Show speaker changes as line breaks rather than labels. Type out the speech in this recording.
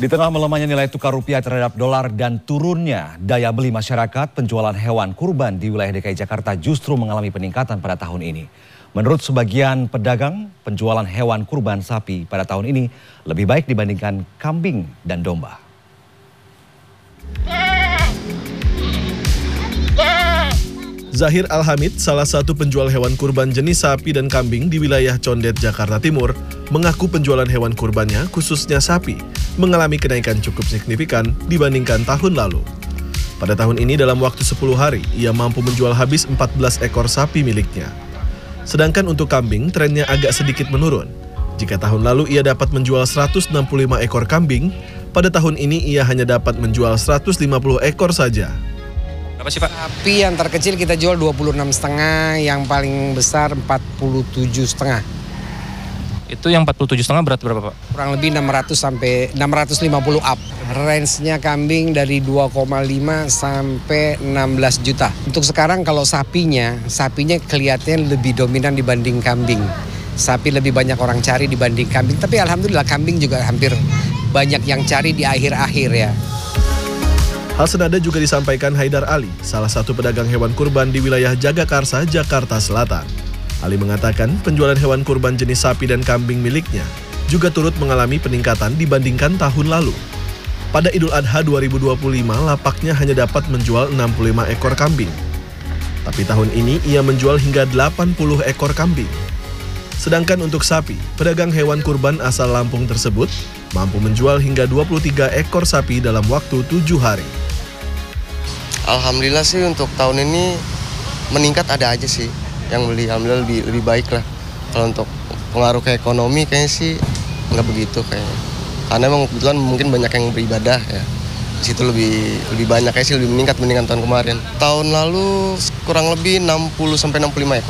Di tengah melemahnya nilai tukar rupiah terhadap dolar dan turunnya daya beli masyarakat, penjualan hewan kurban di wilayah DKI Jakarta justru mengalami peningkatan pada tahun ini. Menurut sebagian pedagang, penjualan hewan kurban sapi pada tahun ini lebih baik dibandingkan kambing dan domba.
Zahir Alhamid, salah satu penjual hewan kurban jenis sapi dan kambing di wilayah Condet, Jakarta Timur, mengaku penjualan hewan kurbannya, khususnya sapi, mengalami kenaikan cukup signifikan dibandingkan tahun lalu. Pada tahun ini dalam waktu 10 hari, ia mampu menjual habis 14 ekor sapi miliknya. Sedangkan untuk kambing, trennya agak sedikit menurun. Jika tahun lalu ia dapat menjual 165 ekor kambing, pada tahun ini ia hanya dapat menjual 150 ekor saja.
Apa sih Pak?
Sapi yang terkecil kita jual 26,5, yang paling besar 47,5.
Itu yang 47,5 berat berapa Pak?
Kurang lebih 600 sampai 650 up. Range-nya kambing dari 2,5 sampai 16 juta. Untuk sekarang kalau sapinya kelihatannya lebih dominan dibanding kambing. Sapi lebih banyak orang cari dibanding kambing. Tapi alhamdulillah kambing juga hampir banyak yang cari di akhir-akhir ya.
Hal senada juga disampaikan Haidar Ali, salah satu pedagang hewan kurban di wilayah Jagakarsa, Jakarta Selatan. Ali mengatakan penjualan hewan kurban jenis sapi dan kambing miliknya juga turut mengalami peningkatan dibandingkan tahun lalu. Pada Idul Adha 2025, lapaknya hanya dapat menjual 65 ekor kambing. Tapi tahun ini ia menjual hingga 80 ekor kambing. Sedangkan untuk sapi, pedagang hewan kurban asal Lampung tersebut mampu menjual hingga 23 ekor sapi dalam waktu 7 hari.
Alhamdulillah sih untuk tahun ini meningkat, ada aja sih yang beli, alhamdulillah lebih baik lah. Kalau untuk pengaruh ke ekonomi kayaknya sih nggak begitu kayaknya. Karena emang kebetulan mungkin banyak yang beribadah ya. Di situ lebih banyak, kayak sih lebih meningkat dibandingkan tahun kemarin. Tahun lalu kurang lebih 60 sampai 65 ekor.